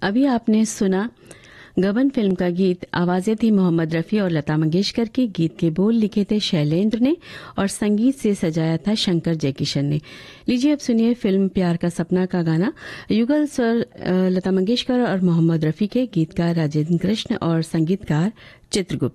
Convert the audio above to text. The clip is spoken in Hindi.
अभी आपने सुना गबन फिल्म का गीत। आवाजें थी मोहम्मद रफ़ी और लता मंगेशकर की। गीत के बोल लिखे थे शैलेंद्र ने और संगीत से सजाया था शंकर जयकिशन ने। लीजिए अब सुनिए फिल्म प्यार का सपना का गाना। युगल स्वर लता मंगेशकर और मोहम्मद रफ़ी के, गीतकार राजेंद्र कृष्ण और संगीतकार चित्रगुप्त।